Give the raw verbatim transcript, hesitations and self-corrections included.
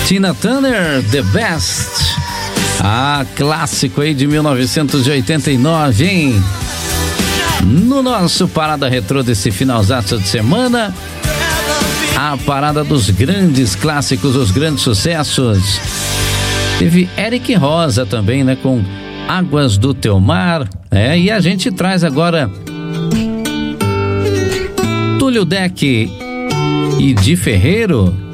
Tina Turner, The Best. Ah, clássico aí de mil novecentos e oitenta e nove, hein? No nosso Parada Retrô desse finalzaço de semana, a parada dos grandes clássicos, os grandes sucessos. Teve Eric Rosa também, né? Com Águas do Teu Mar. É, e a gente traz agora Túlio Deck e Di Ferreiro.